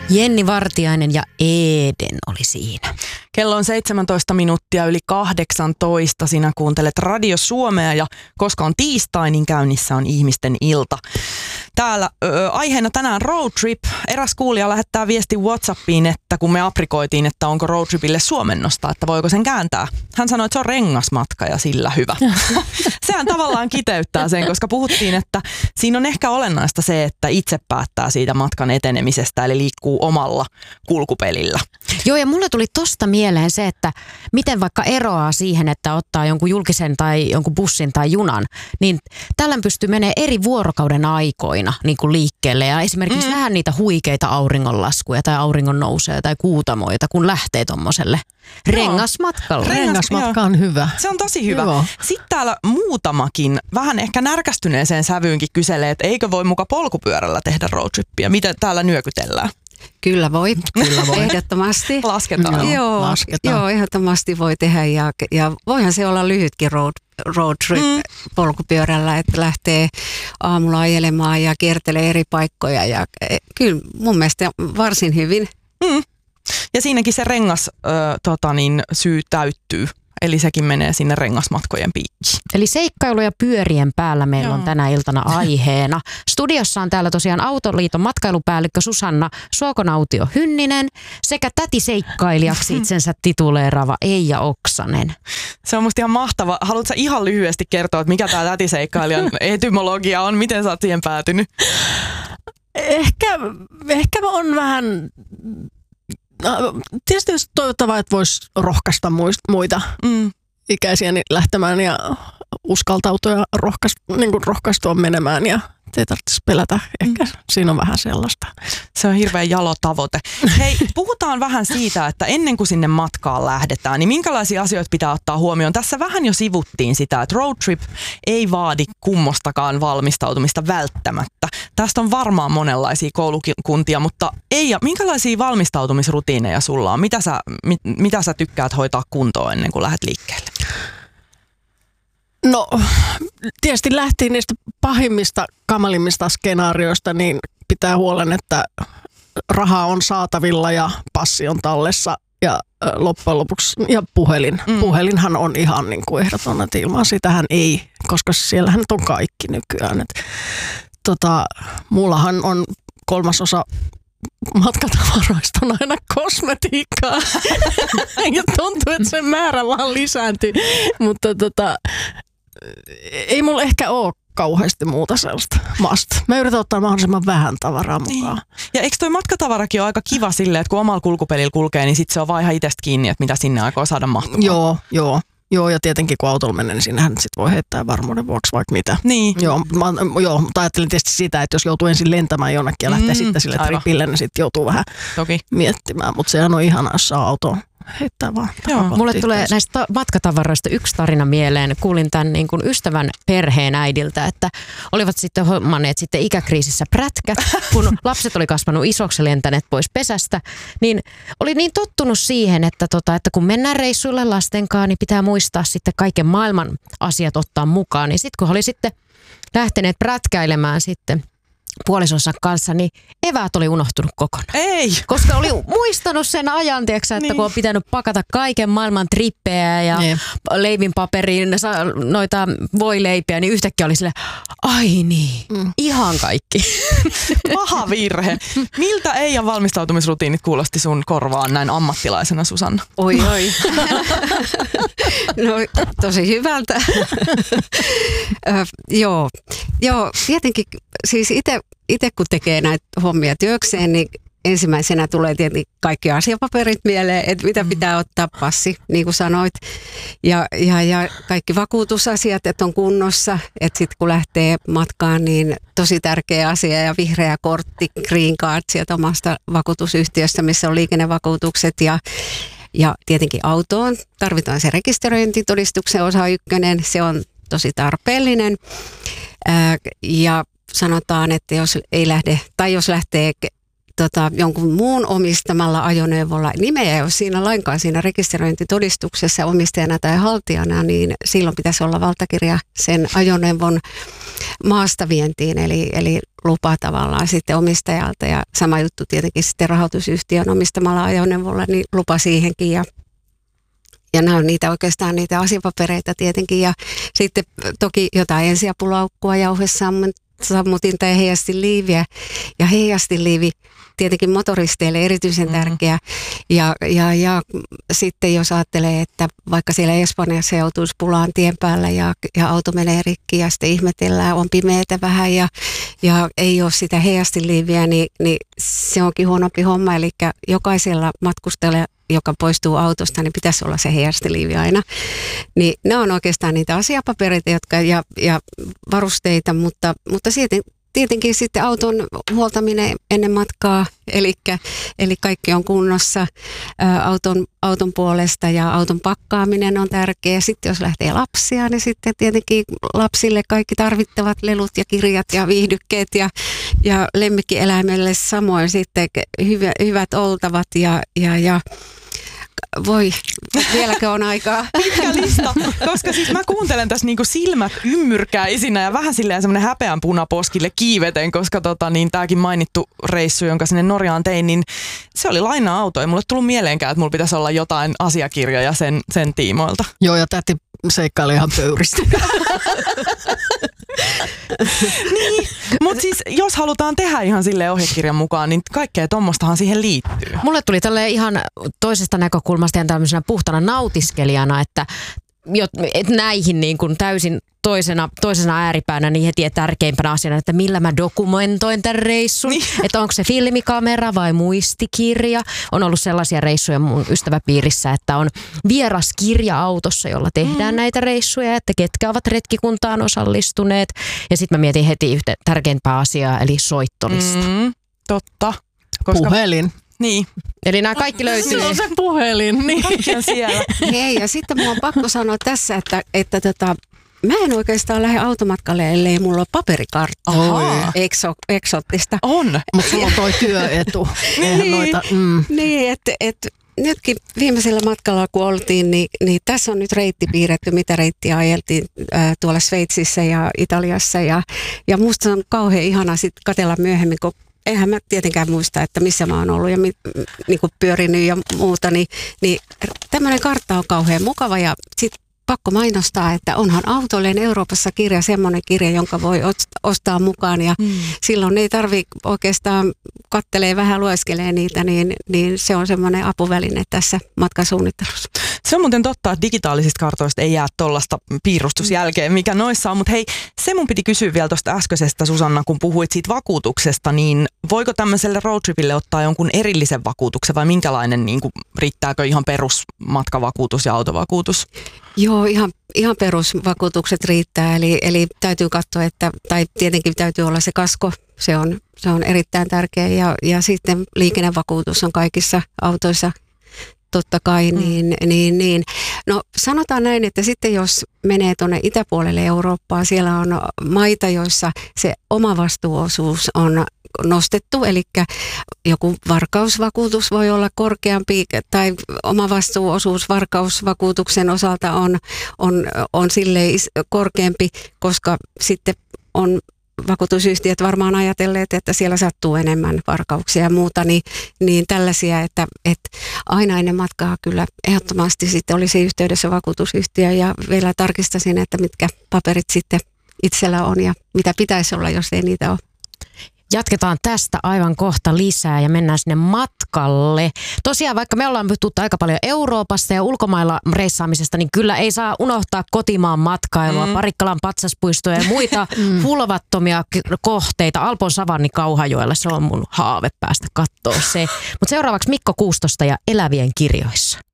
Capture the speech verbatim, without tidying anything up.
Jenni Vartiainen ja Eden oli siinä. Kello on seitsemäntoista minuuttia yli kahdeksantoista. Sinä kuuntelet Radio Suomea ja koska on tiistai, niin käynnissä on ihmisten ilta. Täällä ö, aiheena tänään road trip. Eräs kuulija lähettää viesti WhatsAppiin, että kun me aprikoitiin, että onko road tripille suomennosta, että voiko sen kääntää. Hän sanoi, että se on rengasmatka ja sillä hyvä. Sehän tavallaan kiteyttää sen, koska puhuttiin, että siinä on ehkä olennaista se, että itse päättää siitä matkan etenemisestä, eli liikkuu omalla kulkupelillä. Joo, ja mulle tuli tosta mieleen se, että miten vaikka eroaa siihen, että ottaa jonkun julkisen tai jonkun bussin tai junan, niin tällöin pystyy menemään eri vuorokauden aikoina niin kuin liikkeelle ja esimerkiksi mm. nähdä niitä huikeita auringonlaskuja tai auringonnousuja tai kuutamoita, kun lähtee tommoselle rengasmatkalle. Rengas, Rengasmatka on hyvä. Se on tosi hyvä. Joo. Sitten täällä muutamakin vähän ehkä närkästyneeseen sävyynkin kyselee, että eikö voi muka polkupyörällä tehdä roadtrippiä. Miten täällä nyökytellään? Kyllä voi, Kyllä voi. ehdottomasti. Lasketaan. Joo, Joo, lasketaan. joo, ehdottomasti voi tehdä ja, ja voihan se olla lyhytkin road, road trip mm. polkupyörällä, että lähtee aamulla ajelemaan ja kiertelee eri paikkoja ja kyllä mun mielestä varsin hyvin. Mm. Ja siinäkin se rengas ö, tota niin, syy täyttyy. Eli sekin menee sinne rengasmatkojen piikkiin. Eli seikkailuja pyörien päällä meillä Joo. on tänä iltana aiheena. Studiossa on täällä tosiaan Autoliiton matkailupäällikkö Susanna Suokonautio-Hynninen sekä tätiseikkailijaksi itsensä tituleeraava Eija Oksanen. Se on musta ihan mahtava. Haluatko ihan lyhyesti kertoa, että mikä tämä tätiseikkailijan etymologia on? Miten sä oot siihen päätynyt? Ehkä, ehkä on vähän... Tietysti olisi toivottavaa, että voisi rohkaista muita mm. ikäisiäni lähtemään ja uskaltautua ja rohkaistua, niin kuin rohkaistua menemään ja ei tarvitsisi pelätä. Ehkä mm. siinä on vähän sellaista. Se on hirveän jalo tavoite. Hei, puhutaan vähän siitä, että ennen kuin sinne matkaan lähdetään, niin minkälaisia asioita pitää ottaa huomioon? Tässä vähän jo sivuttiin sitä, että road trip ei vaadi kummostakaan valmistautumista välttämättä. Tästä on varmaan monenlaisia koulukuntia, mutta Eija, minkälaisia valmistautumisrutiineja sulla on? Mitä sä, mit, mitä sä tykkäät hoitaa kuntoon ennen kuin lähdet liikkeelle? No, tietysti lähtiin niistä pahimmista, kamalimmista skenaarioista, niin pitää huolen, että raha on saatavilla ja passi on tallessa ja loppujen lopuksi, ja puhelin. Mm. Puhelinhan on ihan niin kuin ehdoton, että ilman sitähän ei, koska siellähän on kaikki nykyään. Et, tota, mullahan on kolmasosa matkatavaroista on aina kosmetiikkaa ja tuntuu, että sen määrä vaan lisääntyy, mutta tota, ei mulla ehkä ole kauheasti muuta sellaista must. Mä yritän ottaa mahdollisimman vähän tavaraa mukaan. Niin. Ja eikö toi matkatavarakin ole aika kiva silleen, että kun omalla kulkupelillä kulkee, niin sit se on vaan ihan itsestä kiinni, että mitä sinne aikoo saada mahtumaan. Joo, joo. Joo, ja tietenkin kun autolla menee, niin siinähän sit voi heittää varmuuden vuoksi vaikka mitä. Niin. Joo, mä, joo, mutta ajattelin tietysti sitä, että jos joutuu ensin lentämään jonnekin ja lähtee mm, sitten sille aivan. tripille, niin sitten joutuu vähän Toki. miettimään. Mutta sehän on ihanaa, jos saa autoa heittää vaan. Joo, mulle tulee näistä matkatavaroista yksi tarina mieleen. Kuulin tämän niin kuin ystävän perheen äidiltä, että olivat sitten hommanneet sitten ikäkriisissä prätkät, kun lapset oli kasvanut isoksi ja lentäneet pois pesästä, niin oli niin tottunut siihen, että, tota, että kun mennään reissuille lastenkaan, niin pitää muistaa sitten kaiken maailman asiat ottaa mukaan. Niin sitten kun he oli sitten lähteneet prätkäilemään sitten puolisonsa kanssa, niin eväät oli unohtunut kokonaan. Ei! Koska oli muistanut sen ajan, tiiäksä, että niin. kun on pitänyt pakata kaiken maailman trippejä ja niin. leivinpaperiin noita voileipiä, niin yhtäkkiä oli silleen, ai niin, mm. ihan kaikki. Paha virhe. Miltä Eijan valmistautumisrutiinit kuulosti sun korvaan näin ammattilaisena, Susanna? Oi, oi. No, tosi hyvältä. Ö, joo. joo, tietenkin siis itse Itse kun tekee näitä hommia työkseen, niin ensimmäisenä tulee tietenkin kaikki asiapaperit mieleen, että mitä pitää ottaa, passi, niin kuin sanoit. Ja, ja, ja kaikki vakuutusasiat, että on kunnossa. Että sitten kun lähtee matkaan, niin tosi tärkeä asia ja vihreä kortti, green card sieltä omasta vakuutusyhtiöstä, missä on liikennevakuutukset ja Ja tietenkin autoon tarvitaan se rekisteröintitodistuksen osa ykkönen, se on tosi tarpeellinen. Ää, ja sanotaan, että jos ei lähde, tai jos lähtee tota, jonkun muun omistamalla ajoneuvolla, nimeä ei ole siinä lainkaan siinä rekisteröintitodistuksessa omistajana tai haltijana, niin silloin pitäisi olla valtakirja sen ajoneuvon maastavientiin, eli, eli lupa tavallaan sitten omistajalta. Ja sama juttu tietenkin sitten rahoitusyhtiön omistamalla ajoneuvolla, niin lupa siihenkin. Ja, ja nämä on niitä oikeastaan niitä asiapapereita tietenkin. Ja sitten toki jotain ensiapulaukkua, jauhesammutinta ja heijastiliiviä. Ja heijastiliivi tietenkin motoristeille erityisen tärkeä. Ja, ja, ja sitten jos ajattelee, että vaikka siellä Espanjassa joutuisi pulaan tien päällä ja, ja auto menee rikki ja sitten ihmetellään, on pimeätä vähän ja, ja ei ole sitä heijastiliiviä, niin, niin se onkin huonompi homma. Eli jokaisella matkustajalla, joka poistuu autosta, niin pitäisi olla se heijastiliivi aina. Niin nämä on oikeastaan niitä asiapapereita jotka, ja, ja varusteita, mutta, mutta siitä tietenkin sitten auton huoltaminen ennen matkaa, eli, eli kaikki on kunnossa ä, auton, auton puolesta ja auton pakkaaminen on tärkeä. Sitten jos lähtee lapsia, niin sitten tietenkin lapsille kaikki tarvittavat lelut ja kirjat ja viihdykkeet ja, ja lemmikkieläimelle samoin sitten hyvä, hyvät oltavat ja, ja, ja voi, vieläkö on aikaa? Pitkä lista, koska siis mä kuuntelen tässä niinku silmät ymmyrkäisinä ja vähän silleen semmoinen häpeän punaposkille kiiveten, koska tota, niin tääkin mainittu reissu, jonka sinne Norjaan tein, niin se oli laina-auto. Ei mulle tullut mieleenkään, että mulla pitäisi olla jotain asiakirjoja sen, sen tiimoilta. Joo, ja täti seikkaili ihan pöyristä. Niin, mutta siis jos halutaan tehdä ihan silleen ohjekirjan mukaan, niin kaikkea tommostahan siihen liittyy. Mulle tuli tälleen ihan toisesta näkökulmasta ja tämmöisenä puhtana nautiskelijana, että et näihin niin kuin täysin toisena, toisena ääripäänä niin heti tärkeimpänä asiana, että millä mä dokumentoin tämän reissun. Niin. Että onko se filmikamera vai muistikirja. On ollut sellaisia reissuja mun ystäväpiirissä, että on vieras kirja autossa, jolla tehdään mm. näitä reissuja, että ketkä ovat retkikuntaan osallistuneet. Ja sitten mä mietin heti yhtä tärkeimpää asiaa, eli soittolista. Mm, totta. Koska... Puhelin. Niin. Eli nämä kaikki löytyy. Se on se puhelin. Niin. Kaikki on siellä. Hei, ja sitten mulla on pakko sanoa tässä, että, että tota, mä en oikeastaan lähde automatkalle, ellei mulla ole paperikarttaa. Ekso, eksoottista. On, mutta sulla on toi työetu. niin, noita, mm. niin että et, nytkin viimeisellä matkalla kun oltiin, niin, niin tässä on nyt reitti piirretty, mitä reittiä ajeltiin ää, tuolla Sveitsissä ja Italiassa. Ja, ja musta on kauhean ihana sitten katsella myöhemmin, kun eihän mä tietenkään muista, että missä mä oon ollut ja mi, niin kuin pyörinyt ja muuta, niin, niin tämmöinen kartta on kauhean mukava ja sitten pakko mainostaa, että onhan autoilleen Euroopassa kirja, semmoinen kirja, jonka voi ostaa mukaan ja mm. silloin ei tarvitse oikeastaan kattelee vähän lueskelee niitä, niin, niin se on semmoinen apuväline tässä matkasuunnittelussa. Se on muuten totta, että digitaalisista kartoista ei jää tuollaista piirustusjälkeen, mikä noissa on, mutta hei, se mun piti kysyä vielä tuosta äskeisestä, Susanna, kun puhuit siitä vakuutuksesta, niin voiko tämmöiselle roadtripille ottaa jonkun erillisen vakuutuksen vai minkälainen, niin kuin, riittääkö ihan perusmatkavakuutus ja autovakuutus? Joo, ihan, ihan perusvakuutukset riittää, eli, eli täytyy katsoa, että, tai tietenkin täytyy olla se kasko, se on, se on erittäin tärkeä, ja, ja sitten liikennevakuutus on kaikissa autoissa totta kai, niin, mm. niin, niin. No sanotaan näin, että sitten jos menee tuonne itäpuolelle Eurooppaa, siellä on maita, joissa se omavastuuosuus on nostettu, eli joku varkausvakuutus voi olla korkeampi tai omavastuuosuus varkausvakuutuksen osalta on, on, on silleen korkeampi, koska sitten on vakuutusyhtiöt varmaan ajatelleet, että siellä sattuu enemmän varkauksia ja muuta, niin, niin tällaisia, että, että aina ennen matkaa kyllä ehdottomasti sitten olisi yhteydessä vakuutusyhtiö ja vielä tarkistasin, että mitkä paperit sitten itsellä on ja mitä pitäisi olla, jos ei niitä ole. Jatketaan tästä aivan kohta lisää ja mennään sinne matkalle. Tosiaan vaikka me ollaan puhuttu aika paljon Euroopasta ja ulkomailla reissaamisesta, niin kyllä ei saa unohtaa kotimaan matkailua, mm. Parikkalan patsaspuistoja ja muita mm. hulvattomia kohteita. Alpon savanni Kauhajoella, se on mun haave päästä kattoo se. Mutta seuraavaksi Mikko Kuustosta ja Elävien kirjoissa.